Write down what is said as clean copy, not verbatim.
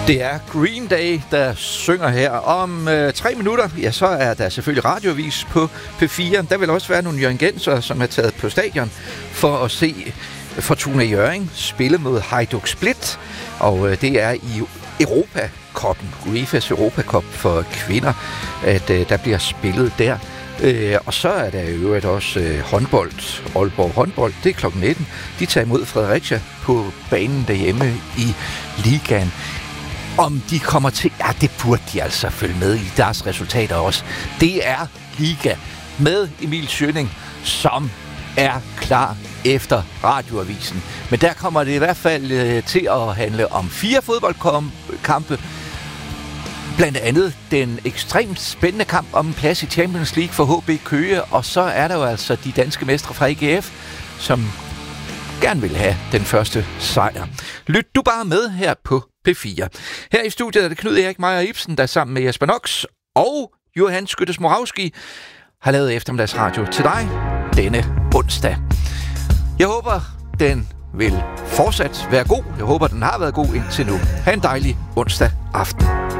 Det er Green Day, der synger her. Om 3 minutter, ja, så er der selvfølgelig radioavis på P4. Der vil også være nogle jørgenser, som er taget på stadion for at se Fortuna Hjørring spille mod Hajduk Split. Og det er i Europa-cupen, UEFA's Europa-cup for kvinder, at der bliver spillet der. Og så er der i øvrigt også håndbold. Aalborg håndbold, det er kl. 19. De tager imod Fredericia på banen derhjemme i ligaen. Om de kommer til... Ja, det burde de altså følge med i deres resultater også. Det er liga med Emil Schønning, som er klar efter radioavisen. Men der kommer det i hvert fald til at handle om 4 fodboldkampe. Blandt andet den ekstremt spændende kamp om en plads i Champions League for HB Køge. Og så er der jo altså de danske mestre fra AGF, som gerne vil have den første sejr. Lyt du bare med her på P4. Her i studiet er det Knud Erik Meier Ibsen, der sammen med Jesper Nox og Johan Skyttes-Moravski har lavet eftermiddagsradio til dig denne onsdag. Jeg håber, den vil fortsat være god. Jeg håber, den har været god indtil nu. Ha' en dejlig onsdag aften.